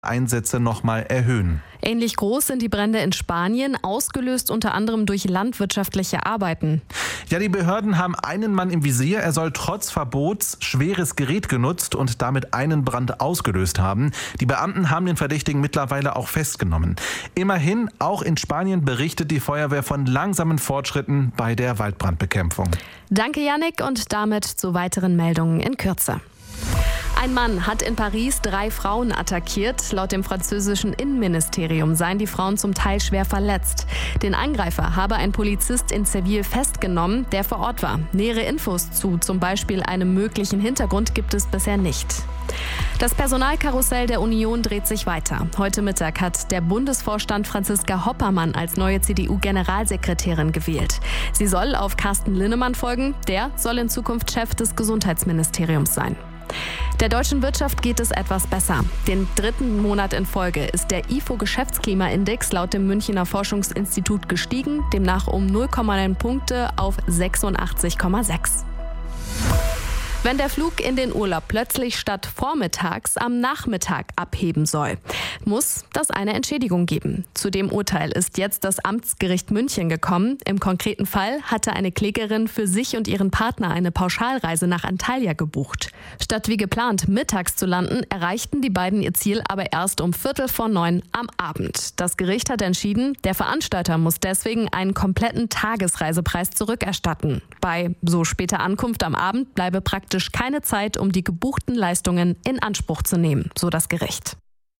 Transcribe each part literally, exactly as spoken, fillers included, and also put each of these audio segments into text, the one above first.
Einsätze nochmal erhöhen. Ähnlich groß sind die Brände in Spanien, ausgelöst unter anderem durch landwirtschaftliche Arbeiten. Ja, die Behörden haben einen Mann im Visier. Er soll trotz Verbots schweres Gerät genutzt und damit einen Brand ausgelöst haben. Die Beamten haben den Verdächtigen mittlerweile auch festgenommen. Immerhin, auch in Spanien berichtet die Feuerwehr von langsamen Fortschritten bei der Waldbrandbekämpfung. Danke, Yannick, und damit zu weiteren Meldungen in Kürze. Ein Mann hat in Paris drei Frauen attackiert. Laut dem französischen Innenministerium seien die Frauen zum Teil schwer verletzt. Den Angreifer habe ein Polizist in Seville festgenommen, der vor Ort war. Nähere Infos zu zum Beispiel einem möglichen Hintergrund gibt es bisher nicht. Das Personalkarussell der Union dreht sich weiter. Heute Mittag hat der Bundesvorstand Franziska Hoppermann als neue C D U-Generalsekretärin gewählt. Sie soll auf Carsten Linnemann folgen. Der soll in Zukunft Chef des Gesundheitsministeriums sein. Der deutschen Wirtschaft geht es etwas besser. Den dritten Monat in Folge ist der I F O-Geschäftsklimaindex laut dem Münchner Forschungsinstitut gestiegen, demnach um null Komma neun Punkte auf sechsundachtzig Komma sechs. Wenn der Flug in den Urlaub plötzlich statt vormittags am Nachmittag abheben soll, muss das eine Entschädigung geben. Zu dem Urteil ist jetzt das Amtsgericht München gekommen. Im konkreten Fall hatte eine Klägerin für sich und ihren Partner eine Pauschalreise nach Antalya gebucht. Statt wie geplant mittags zu landen, erreichten die beiden ihr Ziel aber erst um Viertel vor neun am Abend. Das Gericht hat entschieden, der Veranstalter muss deswegen einen kompletten Tagesreisepreis zurückerstatten. Bei so später Ankunft am Abend bleibe praktisch keine Zeit, um die gebuchten Leistungen in Anspruch zu nehmen, so das Gericht.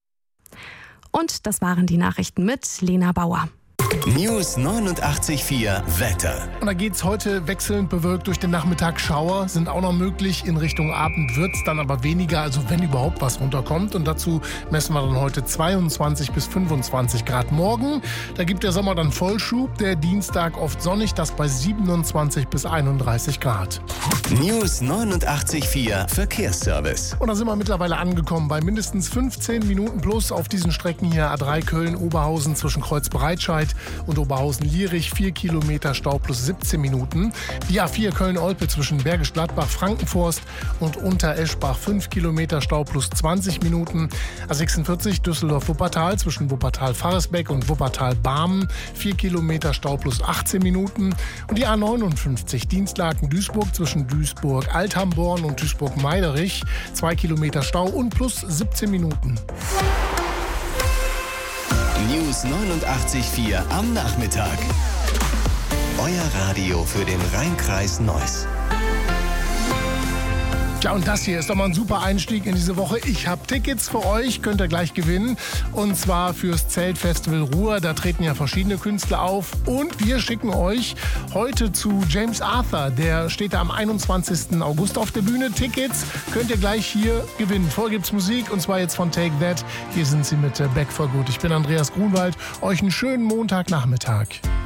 Und das waren die Nachrichten mit Lena Bauer. News neunundachtzig Komma vier Wetter. Und da geht's heute wechselnd bewölkt durch den Nachmittag. Schauer sind auch noch möglich. In Richtung Abend wird's dann aber weniger, also wenn überhaupt was runterkommt. Und dazu messen wir dann heute zweiundzwanzig bis fünfundzwanzig Grad. Morgen, da gibt der Sommer dann Vollschub. Der Dienstag oft sonnig, das bei siebenundzwanzig bis einunddreißig Grad. News neunundachtzig Komma vier Verkehrsservice. Und da sind wir mittlerweile angekommen bei mindestens fünfzehn Minuten plus auf diesen Strecken hier. A drei Köln-Oberhausen zwischen Kreuzbereitscheid und Oberhausen-Lierich, vier Kilometer Stau plus siebzehn Minuten. Die A vier Köln-Olpe zwischen Bergisch Gladbach, Frankenforst und Untereschbach, fünf Kilometer Stau plus zwanzig Minuten. A sechsundvierzig Düsseldorf-Wuppertal zwischen Wuppertal-Faresbeck und Wuppertal-Barmen, vier Kilometer Stau plus achtzehn Minuten. Und die A neunundfünfzig Dienstlaken-Duisburg zwischen Duisburg-Althamborn und Duisburg-Meiderich, zwei Kilometer Stau und plus siebzehn Minuten. News neunundachtzig Komma vier am Nachmittag. Euer Radio für den Rhein-Kreis Neuss. Ja, und das hier ist doch mal ein super Einstieg in diese Woche. Ich habe Tickets für euch, könnt ihr gleich gewinnen. Und zwar fürs Zeltfestival Ruhr. Da treten ja verschiedene Künstler auf. Und wir schicken euch heute zu James Arthur. Der steht da am einundzwanzigsten August auf der Bühne. Tickets könnt ihr gleich hier gewinnen. Vorher gibt's Musik, und zwar jetzt von Take That. Hier sind sie mit Back for Good. Ich bin Andreas Grunwald. Euch einen schönen Montagnachmittag.